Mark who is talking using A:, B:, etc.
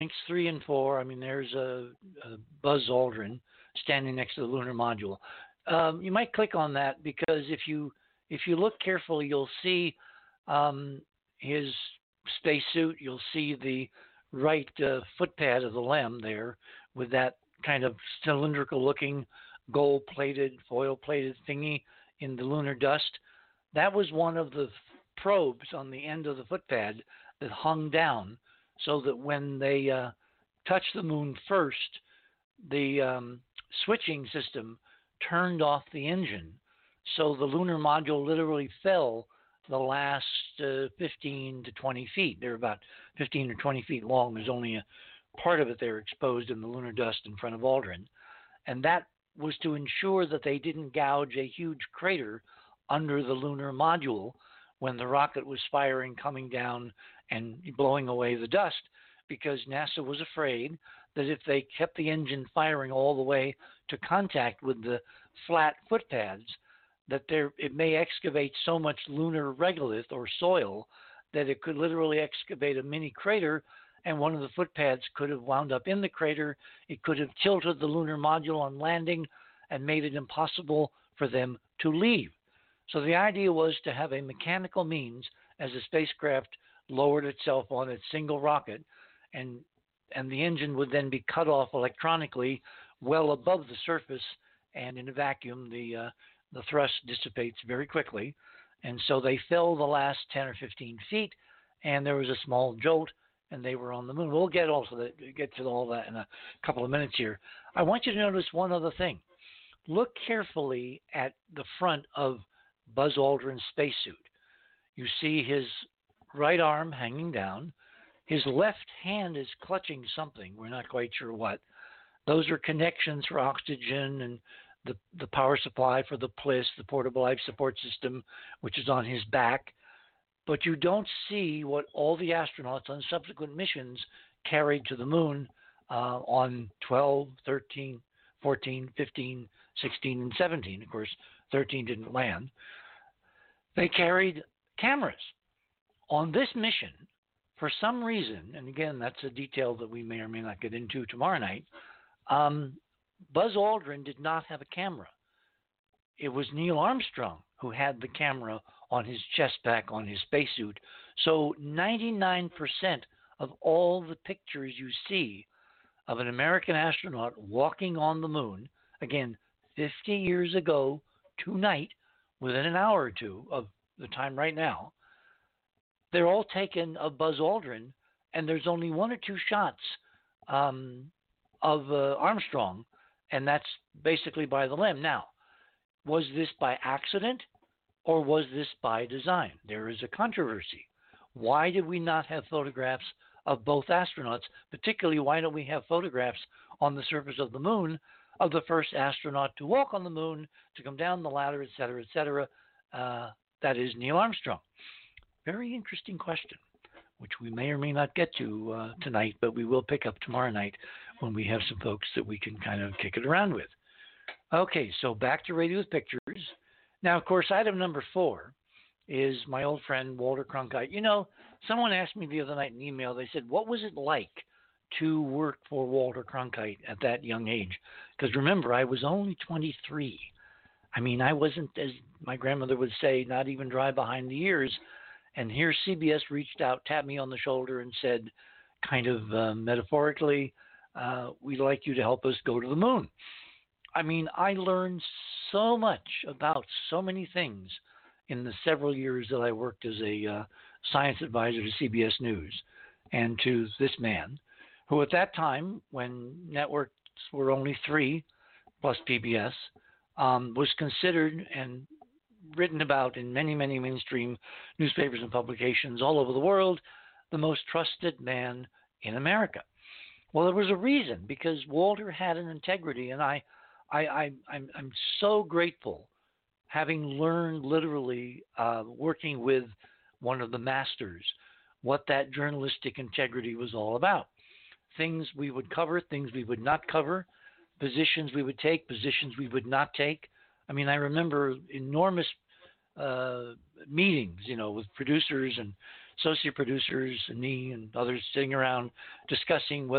A: Links 3 and 4. I mean, there's a Buzz Aldrin standing next to the lunar module. You might click on that because if you look carefully, you'll see his spacesuit. You'll see the right foot pad of the LEM there with that kind of cylindrical looking gold plated, foil plated thingy in the lunar dust. That was one of the probes on the end of the footpad that hung down so that when they touched the moon first, the switching system turned off the engine. So the lunar module literally fell the last 15 to 20 feet. They're about 15 or 20 feet long. There's only a part of it there exposed in the lunar dust in front of Aldrin. And that was to ensure that they didn't gouge a huge crater under the lunar module when the rocket was firing, coming down and blowing away the dust, because NASA was afraid that if they kept the engine firing all the way to contact with the flat footpads, that it may excavate so much lunar regolith or soil that it could literally excavate a mini crater, and one of the footpads could have wound up in the crater. It could have tilted the lunar module on landing and made it impossible for them to leave. So the idea was to have a mechanical means as the spacecraft lowered itself on its single rocket, and the engine would then be cut off electronically well above the surface, and in a vacuum the thrust dissipates very quickly. And so they fell the last 10 or 15 feet, and there was a small jolt, and they were on the moon. We'll get to all that in a couple of minutes here. I want you to notice one other thing. Look carefully at the front of Buzz Aldrin's spacesuit. You see his right arm hanging down. His left hand is clutching something. We're not quite sure what. Those are connections for oxygen and the power supply for the PLIS, the Portable Life Support System, which is on his back. But you don't see what all the astronauts on subsequent missions carried to the moon on 12, 13, 14, 15, 16, and 17. Of course, 13 didn't land. They carried cameras. On this mission, for some reason, and again, that's a detail that we may or may not get into tomorrow night, Buzz Aldrin did not have a camera. It was Neil Armstrong who had the camera on his chest back on his spacesuit. So 99% of all the pictures you see of an American astronaut walking on the moon, again, 50 years ago tonight, within an hour or two of the time right now, they're all taken of Buzz Aldrin, and there's only one or two shots of Armstrong, and that's basically by the LEM. Now, was this by accident or was this by design? There is a controversy. Why did we not have photographs of both astronauts? Particularly, why don't we have photographs on the surface of the moon of the first astronaut to walk on the moon, to come down the ladder, et cetera, et cetera? That is Neil Armstrong. Very interesting question, which we may or may not get to tonight, but we will pick up tomorrow night when we have some folks that we can kind of kick it around with. Okay, so back to Radio with Pictures. Now, of course, item number 4 is my old friend Walter Cronkite. You know, someone asked me the other night in an email, they said, what was it like to work for Walter Cronkite at that young age? Because remember, I was only 23. I mean, I wasn't, as my grandmother would say, not even dry behind the ears. And here CBS reached out, tapped me on the shoulder and said, kind of metaphorically, we'd like you to help us go to the moon. I mean, I learned so much about so many things in the several years that I worked as a science advisor to CBS News, and to this man, who at that time, when networks were only 3 plus PBS, was considered and written about in many, many mainstream newspapers and publications all over the world, the most trusted man in America. Well, there was a reason, because Walter had an integrity, and I'm so grateful, having learned literally working with one of the masters, what that journalistic integrity was all about. Things we would cover, things we would not cover, positions we would take, positions we would not take. I mean, I remember enormous meetings, with producers and associate producers and me and others sitting around discussing whether